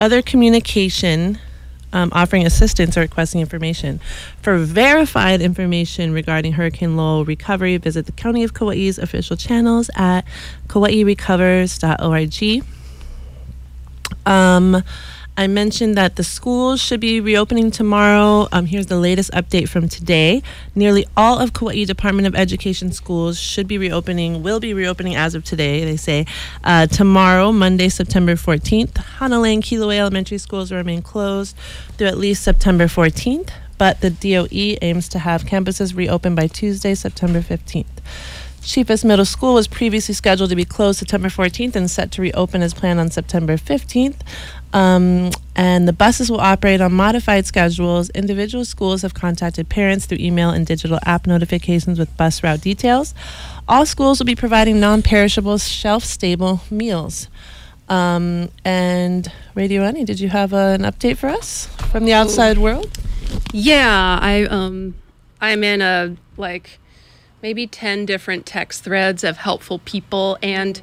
other communication offering assistance or requesting information. For verified information regarding Hurricane Lowell recovery, visit the County of Kauai's official channels at kauairecovers.org. I mentioned that the schools should be reopening tomorrow. Here's the latest update from today. Nearly all of Kauai Department of Education schools will be reopening as of today, they say. Tomorrow, Monday, September 14th, Hanalei and Kilauea elementary schools will remain closed through at least September 14th, but the DOE aims to have campuses reopen by Tuesday, September 15th. Chiefas Middle School was previously scheduled to be closed September 14th and set to reopen as planned on September 15th. And the buses will operate on modified schedules. Individual schools have contacted parents through email and digital app notifications with bus route details. All schools will be providing non-perishable, shelf-stable meals. And Radio Annie, did you have an update for us from the outside world? Yeah, I'm in maybe 10 different text threads of helpful people, and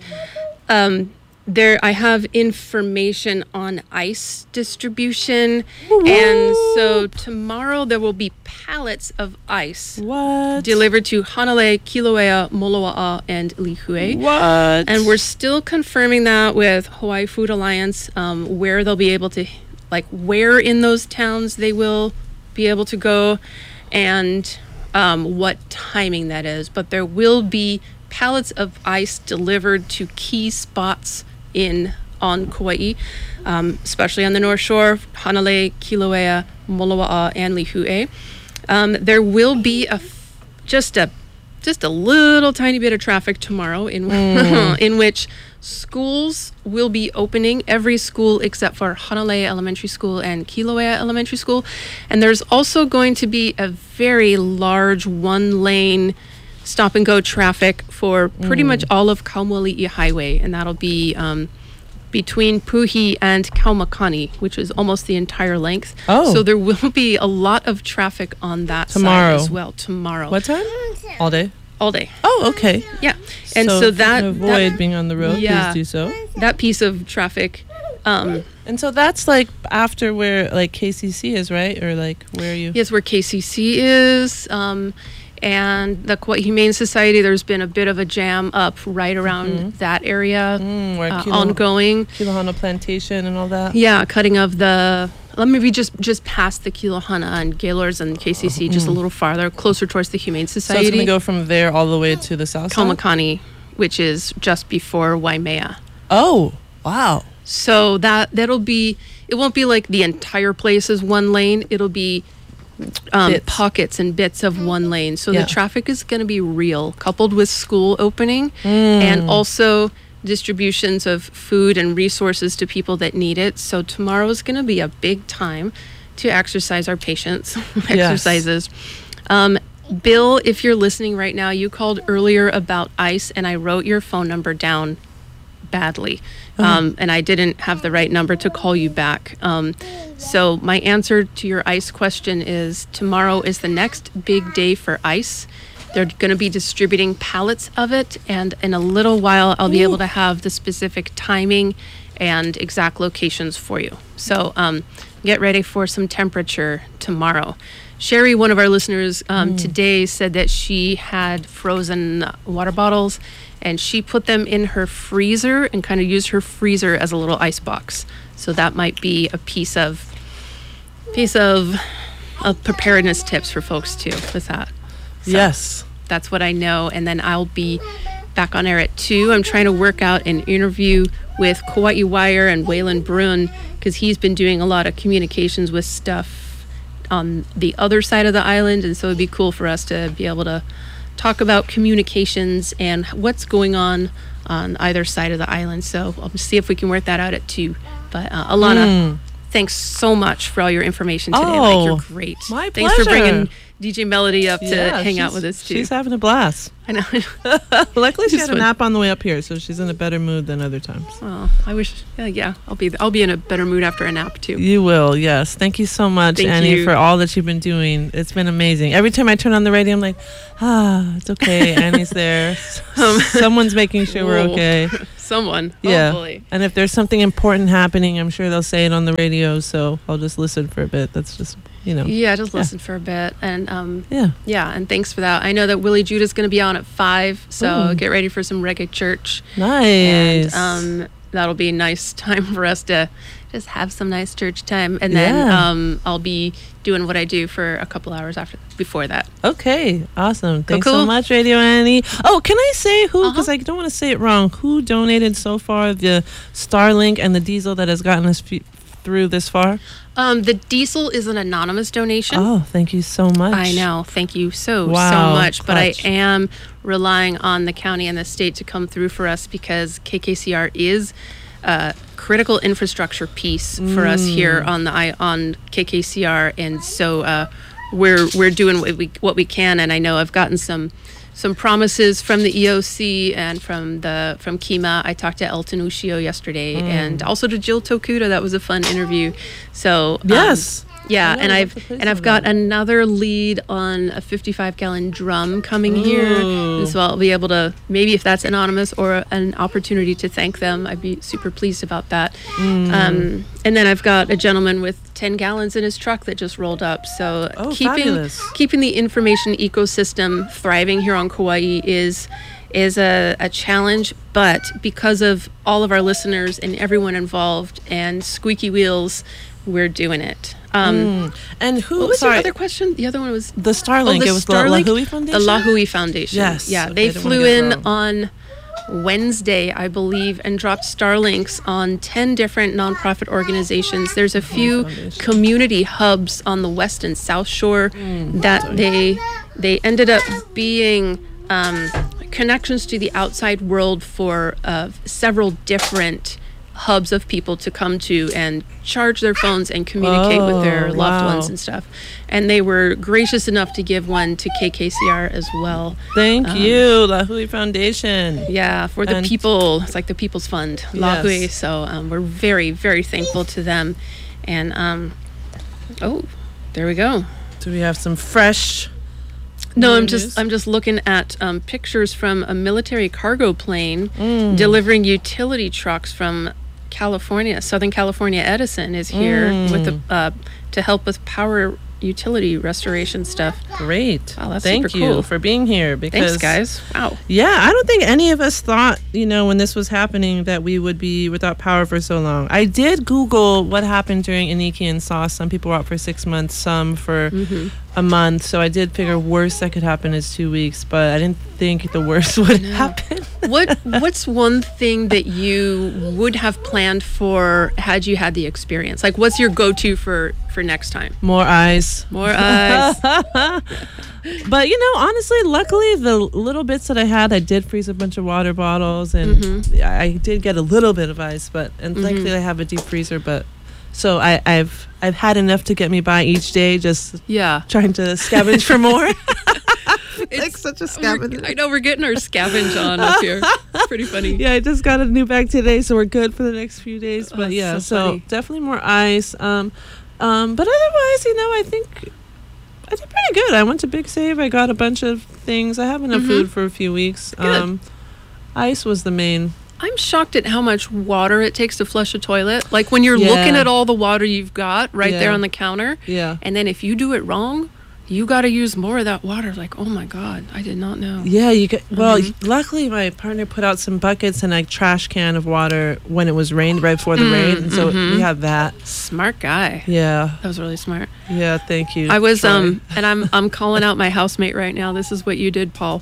I have information on ice distribution. Woo! And so tomorrow there will be pallets of ice delivered to Hanalei, Kilauea, Moloa'a, and Lihue. And we're still confirming that with Hawaii Food Alliance, where they'll be able to, where in those towns they will be able to go, and what timing that is. But there will be pallets of ice delivered to key spots on Kauai, especially on the North Shore, Hanalei, Kilauea, Moloa'a, and Lihue. There will be just a little tiny bit of traffic tomorrow in which schools will be opening, every school except for Hanalei Elementary School and Kilauea Elementary School. And there's also going to be a very large one-lane stop-and-go traffic for pretty much all of Kaumali'i Highway, and that'll be between Puhi and Kaumakani, which is almost the entire length. Oh. So there will be a lot of traffic on that side as well tomorrow. What time? All day? All day. Oh, okay. Yeah. And so that... to avoid being on the road, please do so. That piece of traffic... and so that's after where KCC is, right? Or where are you? Yes, where KCC is. And the Kauai Humane Society, there's been a bit of a jam up right around that area, ongoing. Kilohana Plantation and all that. Yeah, cutting of the... maybe just past the Kilohana and Gaylords and KCC, just a little farther, closer towards the Humane Society. So it's going to go from there all the way to the south side? Kaumakani, which is just before Waimea. Oh, wow. So that'll be... It won't be like the entire place is one lane. It'll be... pockets and bits of one lane. So the traffic is going to be real, coupled with school opening and also distributions of food and resources to people that need it. So tomorrow is going to be a big time to exercise our patients. Exercises. Bill, if you're listening right now, you called earlier about ice and I wrote your phone number down badly. And I didn't have the right number to call you back. So my answer to your ice question is tomorrow is the next big day for ice. They're going to be distributing pallets of it, and in a little while I'll be able to have the specific timing and exact locations for you. So get ready for some temperature tomorrow. Sherry, one of our listeners today, said that she had frozen water bottles and she put them in her freezer and kind of used her freezer as a little ice box. So that might be a piece of preparedness tips for folks too with that. So yes. That's what I know. And then I'll be back on air at 2. I'm trying to work out an interview with Kauai Wire and Waylon Bruin because he's been doing a lot of communications with stuff on the other side of the island. And so it'd be cool for us to be able to talk about communications and what's going on either side of the island. So I'll see if we can work that out at 2. But Alana, thanks so much for all your information today. You're great. My Thanks pleasure. for bringing DJ Melody up to hang out with us too. She's having a blast. I know. Luckily, she had a nap on the way up here, so she's in a better mood than other times. Oh, I wish. Yeah, I'll be in a better mood after a nap too. You will. Yes. Thank you so much, Annie, for all that you've been doing. It's been amazing. Every time I turn on the radio, I'm like, it's okay. Annie's there. Someone's making sure we're okay. someone. Yeah. Hopefully. And if there's something important happening, I'm sure they'll say it on the radio. So I'll just listen for a bit. That's just, Yeah, just listen for a bit. And Yeah. and thanks for that. I know that Willie Judah's going to be on at 5, so get ready for some reggae church. Nice. And that'll be a nice time for us to just have some nice church time. And then I'll be doing what I do for a couple hours before that. Okay, awesome. Thanks cool. so much, Radio Annie. Oh, can I say who, because I don't want to say it wrong, who donated so far the Starlink and the diesel that has gotten us through this far? The diesel is an anonymous donation. Oh, thank you so much. I know. Thank you so Wow, much. But I clutch. am relying on the county and the state to come through for us because KKCR is a critical infrastructure piece for us here on KKCR, and so we're doing what we can. And I know I've gotten some promises from the EOC and from Kima. I talked to Elton Ushio yesterday, and also to Jill Tokuda. That was a fun interview. So Yes. yeah, Yeah, and what's the place I've of got that? another lead on a 55-gallon drum coming here, Ooh. and so I'll be able to, maybe if that's anonymous or an opportunity to thank them, I'd be super pleased about that. And then I've got a gentleman with 10 gallons in his truck that just rolled up. So fabulous. keeping the information ecosystem thriving here on Kauai is a challenge, but because of all of our listeners and everyone involved and squeaky wheels, we're doing it. And who? What was sorry, your other question? The other one was the Starlink. the It was Starlink? the Lahui Foundation. The Lahui Foundation. Yes. Yeah, Okay, they I didn't flew wanna get it in wrong. on Wednesday, I believe, and dropped Starlinks on 10 different nonprofit organizations. There's a few Foundation. community hubs on the west and south shore that they ended up being connections to the outside world for several different hubs of people to come to and charge their phones and communicate with their loved wow. ones and stuff. And they were gracious enough to give one to KKCR as well. Thank you, Lahui Foundation. Yeah, for the And- people. It's like the People's Fund, Yes. Lahui. So we're very, very thankful to them. And there we go. Do we have some fresh? No, I'm news? just looking at pictures from a military cargo plane Mm. delivering utility trucks from California. Southern California Edison is here with the to help with power utility restoration stuff. Great. Wow, that's Thank super you cool. for being here. Because Thanks, guys. Wow. Yeah, I don't think any of us thought, when this was happening, that we would be without power for so long. I did Google what happened during Iniki and SARS. Some people were out for 6 months, some for a month. So I did figure worst that could happen is 2 weeks, but I didn't think the worst would happen. What's one thing that you would have planned for had you had the experience? Like, what's your go-to for next time? More eyes. More eyes. But honestly, luckily the little bits that I had, I did freeze a bunch of water bottles, and I did get a little bit of ice, and thankfully I have a deep freezer. But so I've had enough to get me by each day, just Yeah. trying to scavenge for more. It's such a scavenger. I know we're getting our scavenge on up here. It's pretty funny. Yeah, I just got a new bag today, so we're good for the next few days. But that's yeah, so so funny. definitely more ice. But otherwise, I think I did pretty good. I went to Big Save. I got a bunch of things. I have enough food for a few weeks. Good. Ice was the main. I'm shocked at how much water it takes to flush a toilet. Like when you're Yeah. looking at all the water you've got right there Yeah. on the counter, Yeah. and then if you do it wrong, you got to use more of that water. Like, oh my God, I did not know. Yeah, you get. Well, luckily my partner put out some buckets and a trash can of water when it was rained right before the rain, and so we have that. Smart guy. Yeah, That was really smart. yeah. Thank you. I was Troy. and I'm calling out my housemate right now. This is what you did, Paul.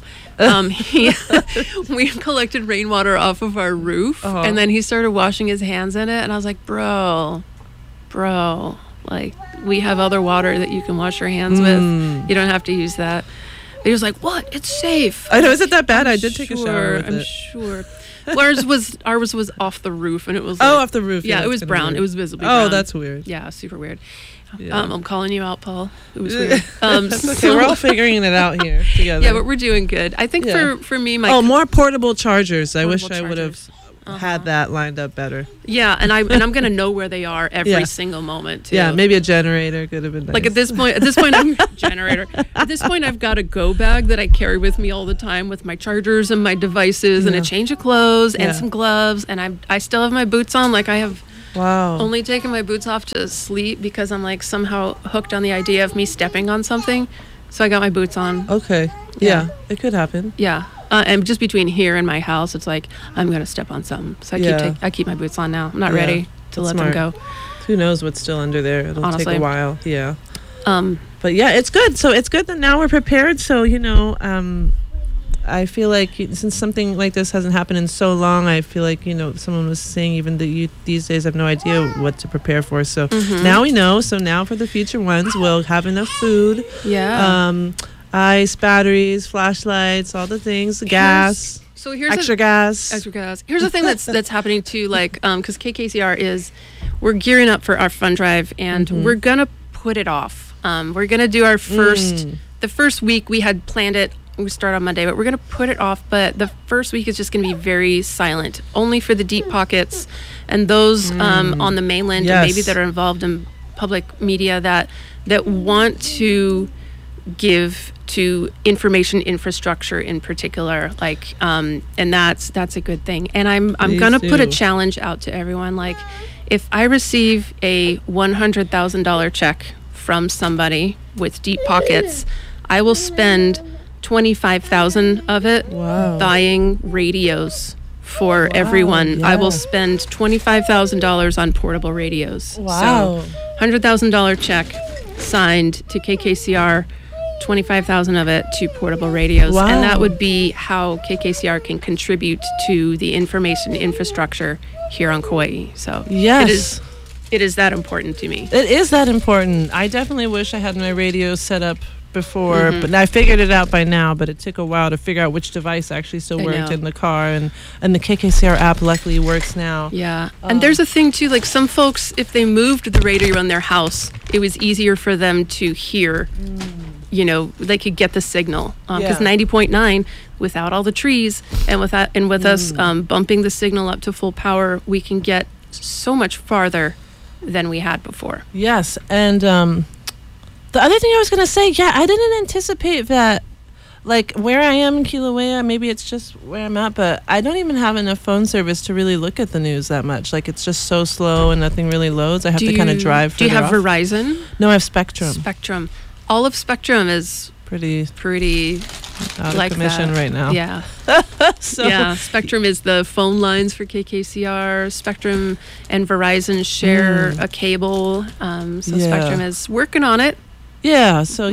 We collected rainwater off of our roof, and then he started washing his hands in it, and I was like, bro, like we have other water that you can wash your hands with. You don't have to use that. He was like, what? It's safe. I know. Is it that bad? I'm I did take a shower. With I'm it. sure. Well, ours was off the roof, and it was Oh, off the roof. Yeah, it that's was kinda brown. weird. It was visibly Oh, brown. that's weird. Yeah, super weird. Yeah. I'm calling you out, Paul. It was weird. That's Okay, we're all figuring it out here together. yeah, but we're doing good. I think Yeah. for me, more portable chargers. I wish I Portable would have chargers. had that lined up better. Yeah, and I'm gonna know where they are every Yeah. single moment too. Yeah, maybe a generator could have been nice. Like at this point, I'm generator. At this point, I've got a go bag that I carry with me all the time with my chargers and my devices and a change of clothes and some gloves, and I still have my boots on. Like I have Wow. only taken my boots off to sleep because I'm like somehow hooked on the idea of me stepping on something. So I got my boots on. Okay. Yeah, it could happen. Yeah. And just between here and my house, it's like I'm gonna step on something. So I keep my boots on now. I'm not ready to let them go. Who knows what's still under there? It'll Honestly. take a while. Yeah. But yeah, it's good. So it's good that now we're prepared. So I feel like since something like this hasn't happened in so long, I feel like someone was saying even the youth these days have no idea what to prepare for. So now we know. So now for the future ones, we'll have enough food. Yeah. Ice, batteries, flashlights, all the things, gas. Here's extra gas. Here's the thing that's happening too, like, because KKCR we're gearing up for our fund drive, and we're gonna put it off. We're gonna do our the first week we had planned it. We start on Monday, but we're gonna put it off. But the first week is just gonna be very silent, only for the deep pockets and those on the mainland and maybe that are involved in public media that want to give to information infrastructure in particular, like and that's a good thing. And I'm gonna put a challenge out to everyone, like if I receive a $100,000 check from somebody with deep pockets, I will spend 25,000 of it buying radios for everyone. I will spend $25,000 on portable radios. Wow. So $100,000 check signed to KKCR, 25,000 of it to portable radios. Wow. And that would be how KKCR can contribute to the information infrastructure here on Kauai. So Yes. it is that important to me. It is that important. I definitely wish I had my radio set up before, but I figured it out by now, but it took a while to figure out which device actually still worked in the car, and the KKCR app luckily works now. Yeah. And there's a thing too, like some folks, if they moved the radio in their house, it was easier for them to hear, they could get the signal. Because 90.9, without all the trees and with us bumping the signal up to full power, we can get so much farther than we had before. Yes. And the other thing I was going to say, I didn't anticipate that, like, where I am in Kilauea, maybe it's just where I'm at, but I don't even have enough phone service to really look at the news that much. Like, it's just so slow and nothing really loads. I have to kind of drive. Do you have off. Verizon? No, I have Spectrum. Spectrum. All of Spectrum is pretty like out of commission right now. Yeah. Spectrum is the phone lines for KKCR. Spectrum and Verizon share a cable. Spectrum is working on it. Yeah, so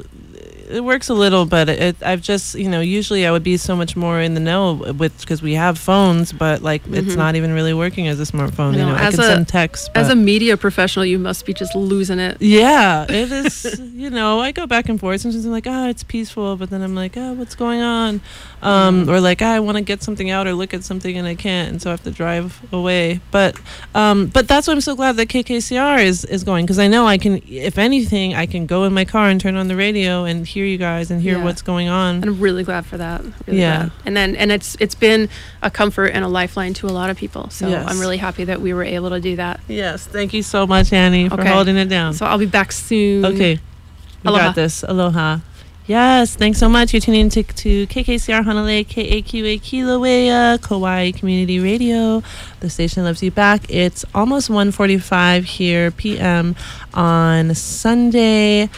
it works a little, but I've just usually I would be so much more in the know because we have phones, but like it's not even really working as a smartphone. I can send texts. As a media professional, you must be just losing it. Yeah, it is. I go back and forth. Sometimes I'm like, it's peaceful, but then I'm like, what's going on? Or like, I want to get something out or look at something and I can't, and so I have to drive away. But that's why I'm so glad that KKCR is going, because I know I can, if anything, I can go in my car and turn on the radio and hear you guys and hear what's going on. And I'm really glad for that. Really glad. And it's been a comfort and a lifeline to a lot of people. So I'm really happy that we were able to do that. Yes, thank you so much, Annie, for holding it down. So I'll be back soon. Okay, we got this. Aloha. Yes, thanks so much. You're tuning in to KKCR Hanalei, KAQA Kilauea, Kauai Community Radio. The station loves you back. It's almost 1:45 here p.m. on Sunday,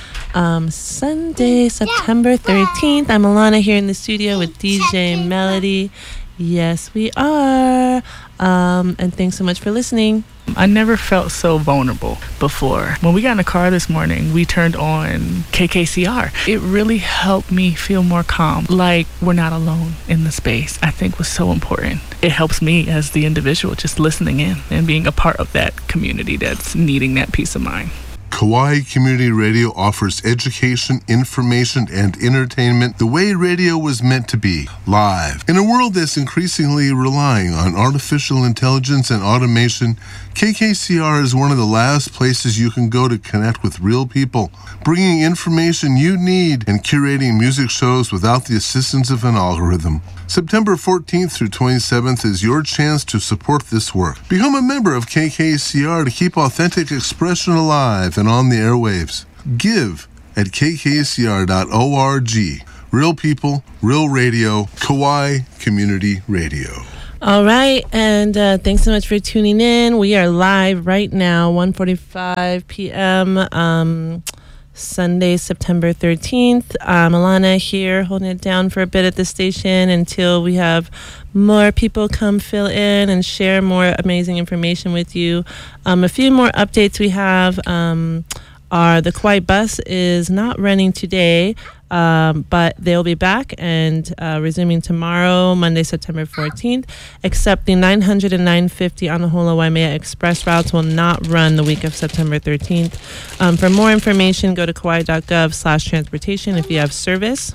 September 13th. I'm Alana here in the studio with DJ Melody. Yes, we are. And thanks so much for listening. I never felt so vulnerable before. When we got in the car this morning, we turned on KKCR. It really helped me feel more calm, like we're not alone in the space. I think was so important. It helps me as the individual just listening in and being a part of that community that's needing that peace of mind. Kauai Community Radio offers education, information, and entertainment the way radio was meant to be, live. In a world that's increasingly relying on artificial intelligence and automation, KKCR is one of the last places you can go to connect with real people, bringing information you need and curating music shows without the assistance of an algorithm. September 14th through 27th is your chance to support this work. Become a member of KKCR to keep authentic expression alive and on the airwaves. Give at kkcr.org. Real people, real radio, Kauai Community Radio. All right, and thanks so much for tuning in. We are live right now, 1:45 p.m., Sunday, September 13th. Alana here holding it down for a bit at the station until we have more people come fill in and share more amazing information with you. A few more updates we have are the Kauai bus is not running today, but they'll be back and resuming tomorrow, Monday, September 14th, except the 900 and 950 Anahola Waimea Express routes will not run the week of September 13th. For more information, go to kauai.gov/transportation if you have service.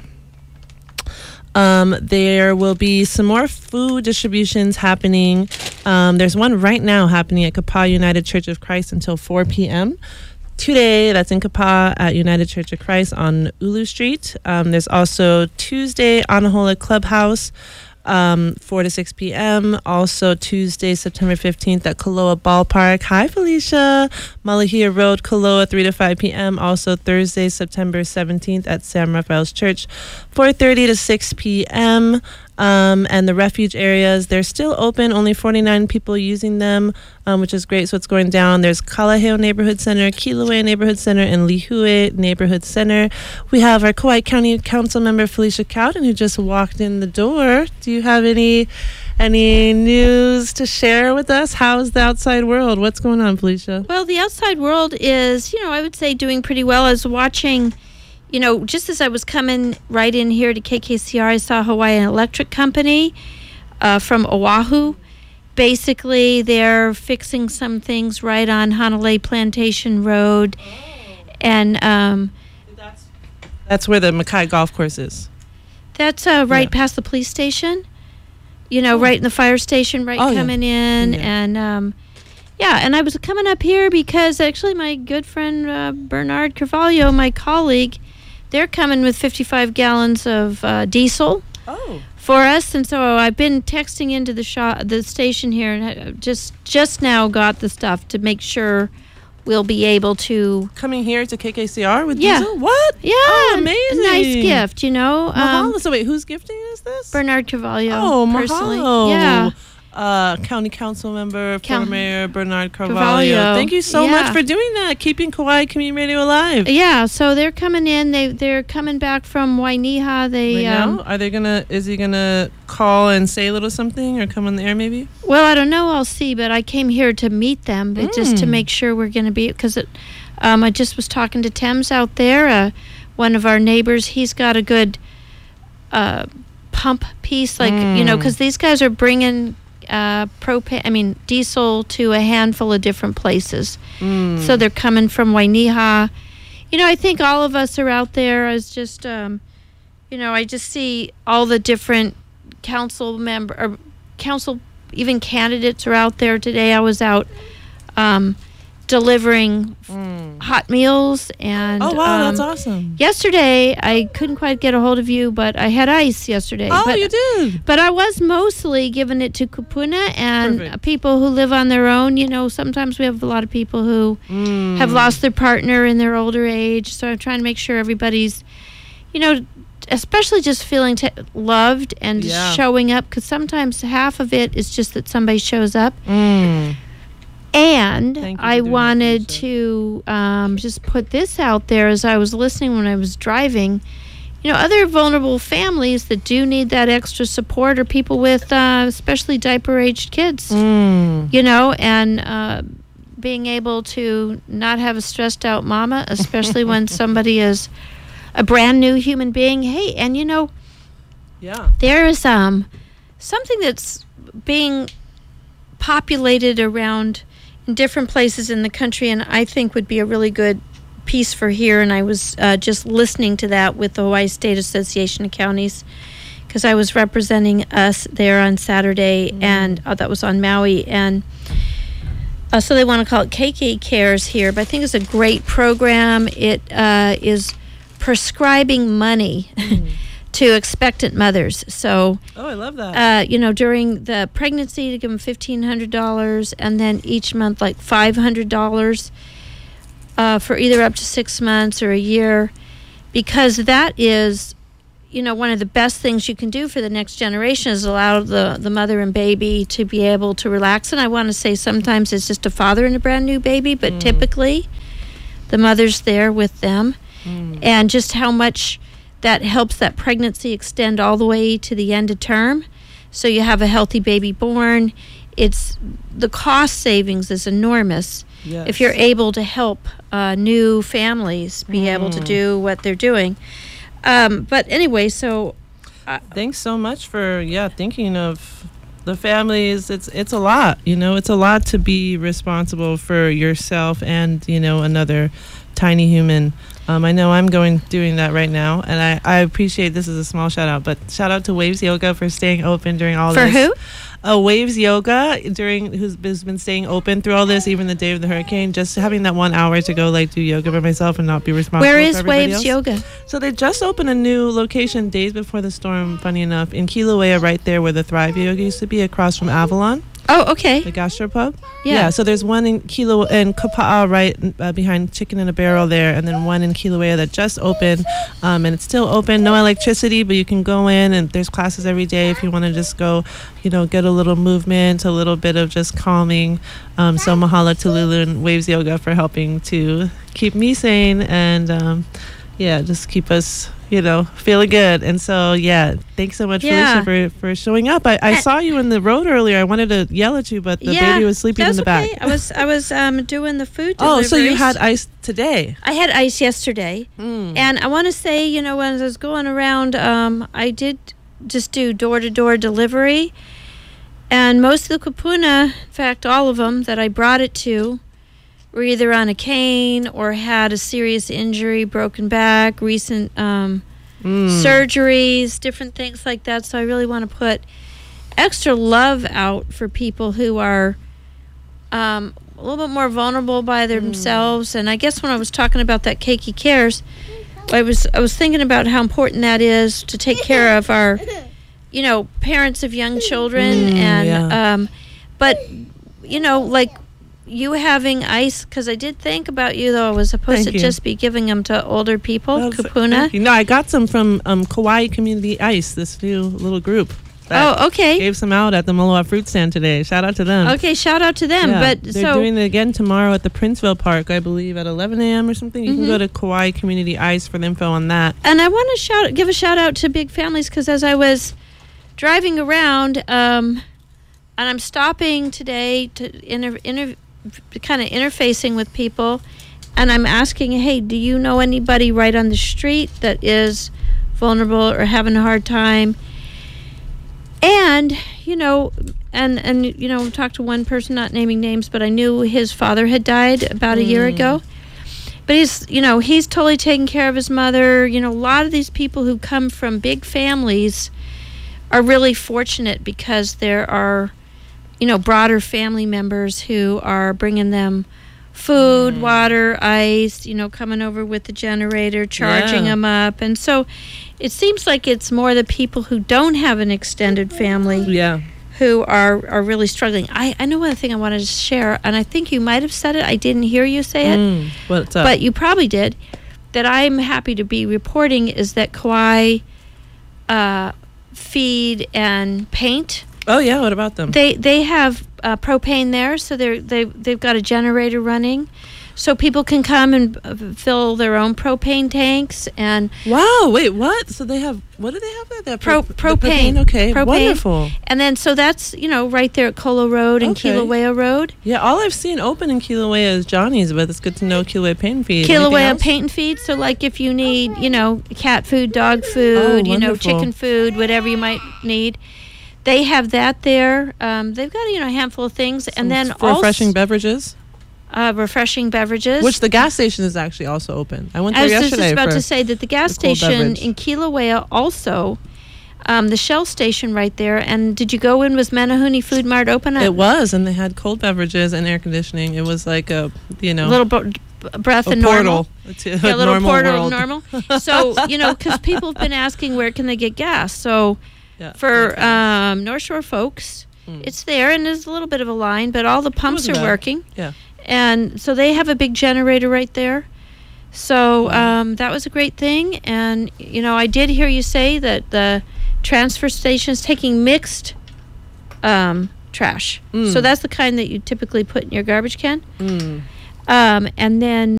There will be some more food distributions happening. There's one right now happening at Kapaa United Church of Christ until 4 p.m. Today, that's in Kapaa at United Church of Christ on Ulu Street. There's also Tuesday, Anahola Clubhouse, 4 to 6 p.m. Also Tuesday, September 15th at Koloa Ballpark. Hi, Felicia. Malahia Road, Koloa, 3 to 5 p.m. Also Thursday, September 17th at San Rafael's Church, 4:30 to 6 p.m. And the refuge areas, they're still open, only 49 people using them, which is great. So it's going down. There's Kalaheo Neighborhood Center, Kilauea Neighborhood Center, and Lihue Neighborhood Center. We have our Kauai County Council member, Felicia Cowden, who just walked in the door. Do you have any news to share with us? How's the outside world? What's going on, Felicia? Well, the outside world is, I would say doing pretty well. I was watching... just as I was coming right in here to KKCR, I saw Hawaiian Electric Company from Oahu. Basically, they're fixing some things right on Hanalei Plantation Road. And that's where the Makai Golf Course is. That's right past the police station. Right in the fire station, coming in. Yeah. And, and I was coming up here because actually my good friend Bernard Carvalho, my colleague, they're coming with 55 gallons of diesel for us, and so I've been texting into the station here, and just now got the stuff to make sure we'll be able to coming here to KKCR with diesel. What? Yeah, amazing! A nice gift, Mahalo. So wait, whose gifting is this? Bernard Carvalho. Oh, personally. Mahalo. Yeah. County Council member, former Mayor Bernard Carvalho. Thank you so much for doing that, keeping Kauai Community Radio alive. Yeah, so they're coming in. They're coming back from Wainiha. Is he gonna call and say a little something or come on the air maybe? Well, I don't know. I'll see. But I came here to meet them, but just to make sure we're gonna be because I just was talking to Thames out there. One of our neighbors. He's got a good pump piece, because these guys are bringing diesel to a handful of different places. So they're coming from Wainiha. I think all of us are out there as just, I just see all the different council even candidates are out there today. I was out delivering hot meals and that's awesome. Yesterday I couldn't quite get a hold of you, but I had ice yesterday. You did. But I was mostly giving it to Kupuna and people who live on their own. Sometimes we have a lot of people who have lost their partner in their older age, so I'm trying to make sure everybody's especially just feeling loved and showing up, because sometimes half of it is just that somebody shows up. And I wanted to just put this out there as I was listening when I was driving. Other vulnerable families that do need that extra support are people with especially diaper-aged kids, and being able to not have a stressed-out mama, especially when somebody is a brand-new human being. Hey, and there is something that's being populated around in different places in the country, and I think would be a really good piece for here, and I was just listening to that with the Hawaii State Association of Counties, because I was representing us there on Saturday, and that was on Maui, and so they want to call it KK Cares here, but I think it's a great program. It is prescribing money to expectant mothers. So, I love that. During the pregnancy, to give them $1,500, and then each month like $500 for either up to 6 months or a year, because that is, one of the best things you can do for the next generation is allow the mother and baby to be able to relax. And I want to say sometimes it's just a father and a brand new baby, but typically the mother's there with them, and just how much that helps that pregnancy extend all the way to the end of term. So you have a healthy baby born. It's the cost savings is enormous. Yes. If you're able to help new families be able to do what they're doing. But anyway, so thanks so much for thinking of the families. It's a lot, it's a lot to be responsible for yourself and another tiny human. I know I'm doing that right now, and I appreciate, this is a small shout out, but shout out to Waves Yoga for staying open during all this. For who? Waves Yoga, who's been staying open through all this, even the day of the hurricane, just having that 1 hour to go do yoga by myself and not be responsible. Where for is everybody Waves else. Yoga? So they just opened a new location days before the storm, funny enough, in Kilauea, right there where the Thrive Yoga used to be, across from Avalon. Oh, okay. The gastropub. Yeah. So there's one in Kapa'a, right behind Chicken in a Barrel there, and then one in Kilauea that just opened, and it's still open. No electricity, but you can go in, and there's classes every day if you want to just go, get a little movement, a little bit of just calming. So mahalo to Lulu and Waves Yoga for helping to keep me sane and just keep us feeling good. And so thanks so much, Felicia, for showing up. I saw you in the road earlier. I wanted to yell at you, but the baby was sleeping in the back. I was doing the food deliveries. Oh, so you had ice today? I had ice yesterday, and I want to say, when I was going around, I did just do door-to-door delivery, and most of the kupuna, in fact all of them that I brought it to, were either on a cane or had a serious injury, broken back, recent surgeries, different things like that. So I really want to put extra love out for people who are a little bit more vulnerable by themselves. And I guess when I was talking about that KK Cares, I was thinking about how important that is to take care of our, parents of young children. But, like you having ice, because I did think about you, though I was supposed to just be giving them to older people, kupuna. No, I got some from Kauai Community Ice, this new little group. Oh, okay. Gave some out at the Moloa fruit stand today. Shout out to them. Okay, shout out to them. Yeah, But they're doing it again tomorrow at the Princeville Park, I believe, at 11 a.m. or something. You can go to Kauai Community Ice for the info on that. And I want to give a shout out to Big Families, because as I was driving around, and I'm stopping today to kind of interfacing with people, and I'm asking, hey, do you know anybody right on the street that is vulnerable or having a hard time? And talked to one person, not naming names, but I knew his father had died about a year ago. But he's totally taking care of his mother. A lot of these people who come from big families are really fortunate, because there are broader family members who are bringing them food, water, ice, coming over with the generator, charging them up. And so it seems like it's more the people who don't have an extended family who are really struggling. I know one thing I wanted to share, and I think you might have said it. I didn't hear you say it. What's up? But you probably did. That I'm happy to be reporting is that Kauai Feed and Paint. Oh yeah, what about them? They have propane there, so they've got a generator running, so people can come and fill their own propane tanks. And wow, wait, what? So they have, what do they have there? They have propane. Okay, propane. Wonderful. And then so that's right there at Kolo Road and Kilauea Road. Yeah, all I've seen open in Kilauea is Johnny's, but it's good to know Kilauea Paint and Feed. Kilauea Paint and Feed. So like if you need cat food, dog food, chicken food, whatever you might need. They have that there. They've got a handful of things, and then for refreshing beverages. refreshing beverages. Which the gas station is actually also open. I went there yesterday. I was just about to say that the gas station in Kilauea also, the Shell station right there. And did you go in? Was Manahuni Food Mart open? It was, and they had cold beverages and air conditioning. It was like a, little breath of normal. A little normal portal world. of normal. So, because people have been asking where can they get gas. So for North Shore folks, it's there, and there's a little bit of a line, but all the pumps are working. Yeah. And so they have a big generator right there. So that was a great thing. And, I did hear you say that the transfer station is taking mixed trash. So that's the kind that you typically put in your garbage can. And then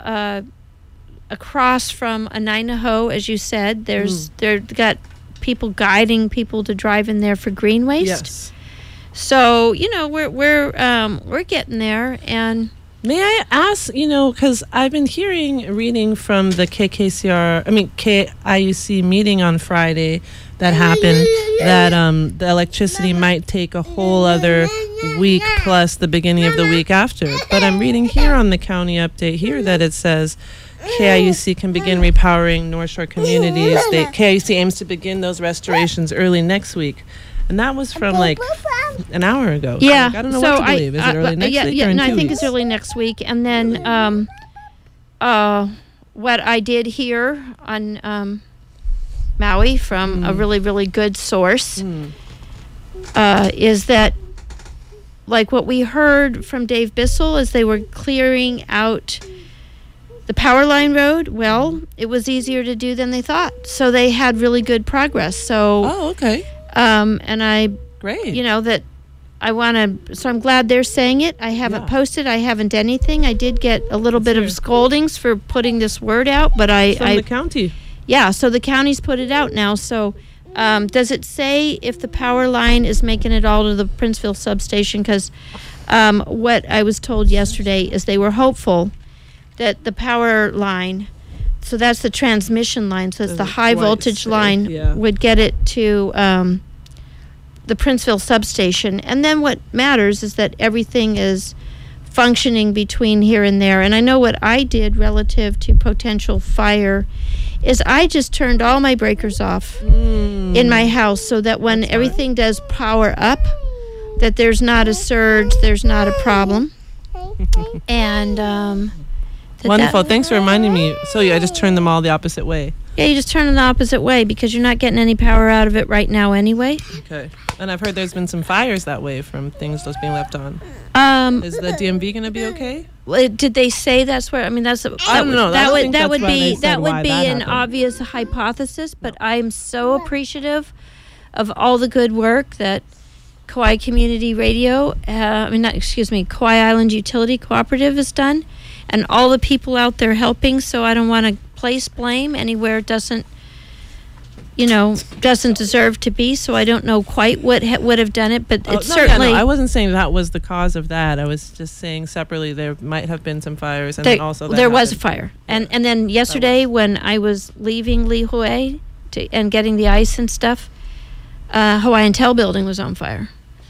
across from Anainaho, as you said, they've got people guiding people to drive in there for green waste. Yes. So we're getting there. And may I ask, because I've been reading from the KIUC meeting on Friday that happened, that the electricity might take a whole other week plus the beginning of the week after. But I'm reading here on the county update here that it says KIUC can begin repowering North Shore communities. KIUC aims to begin those restorations early next week. And that was from like an hour ago. Yeah. I don't know what to believe. Is it early next week or in 2 I think weeks? it's early next week. And then what I did hear on Maui from a really, really good source is that, like what we heard from Dave Bissell as they were clearing out the power line road, well, it was easier to do than they thought. So they had really good progress. So okay. And I, great. That I want to, so I'm glad they're saying it. I haven't posted, I haven't done anything. I did get a little bit of scoldings for putting this word out, but From the county. Yeah, so the county's put it out now. So does it say if the power line is making it all to the Princeville substation? Because what I was told yesterday is they were hopeful that the power line, so that's the transmission line, so it's the high voltage line, would get it to the Princeville substation. And then what matters is that everything is functioning between here and there. And I know what I did relative to potential fire is I just turned all my breakers off in my house so that when everything does power up, that there's not a surge, there's not a problem. And wonderful. Thanks for reminding me. So I just turned them all the opposite way. Yeah, you just turn them the opposite way because you're not getting any power out of it right now anyway. Okay. And I've heard there's been some fires that way from things just being left on. Is the DMV going to be okay? Did they say that's where? I mean, I don't know. That would be an obvious hypothesis. But I'm so appreciative of all the good work that Kauai Community Radio, Kauai Island Utility Cooperative has done, and all the people out there helping. So I don't want to place blame anywhere it doesn't deserve to be. So I don't know quite what would have done it, but certainly. I wasn't saying that was the cause of that. I was just saying separately there might have been some fires, and then also there was a fire, and then yesterday when I was leaving Lihue and getting the ice and stuff, Hawaiian Tel building was on fire,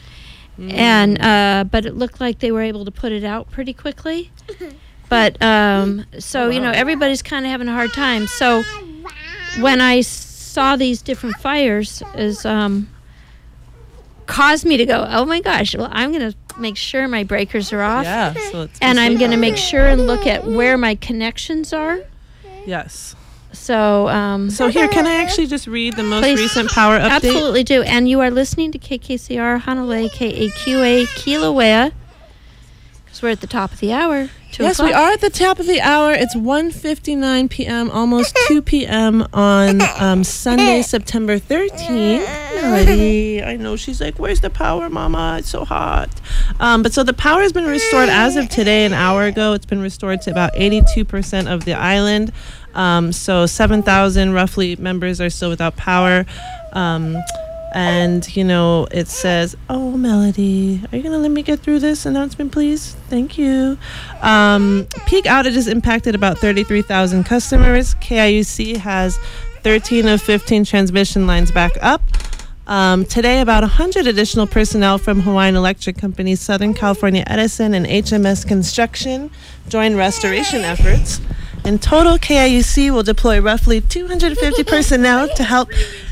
and but it looked like they were able to put it out pretty quickly. But everybody's kind of having a hard time. So when I saw these different fires, is caused me to go, oh my gosh, well, I'm going to make sure my breakers are off. Yeah, so and I'm going to make sure and look at where my connections are. Yes. So so here, can I actually just read the most recent power update? Absolutely do. And you are listening to KKCR Hanalei, KAQA Kilauea, because we're at the top of the hour. Yes, we are at the top of the hour. It's 1:59 p.m., almost 2 p.m. on Sunday, September 13th. Melody, I know, she's like, where's the power, Mama? It's so hot. But so the power has been restored as of today, an hour ago. It's been restored to about 82% of the island. So 7,000 roughly members are still without power. And, it says, oh, Melody, are you going to let me get through this announcement, please? Thank you. Peak outages impacted about 33,000 customers. KIUC has 13 of 15 transmission lines back up. Today, about 100 additional personnel from Hawaiian Electric Company, Southern California Edison, and HMS Construction joined restoration efforts. In total, KIUC will deploy roughly 250 personnel to help.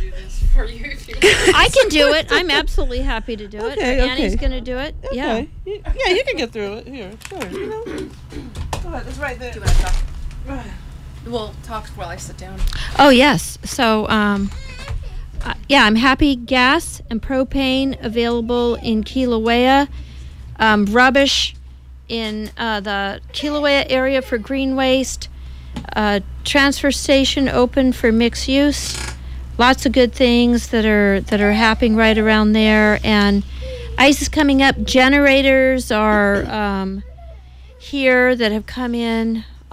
I can do it. I'm absolutely happy to do it. Annie's going to do it. Okay. Yeah. Yeah, you can get through it. Here, sure. You know? Go ahead, it's right there. Do you want to talk? We'll talk while I sit down. Oh, yes. So, yeah, I'm happy gas and propane available in Kilauea. Rubbish in the Kilauea area for green waste. Transfer station open for mixed use. Lots of good things that are happening right around there. And ice is coming up. Generators are here that have come in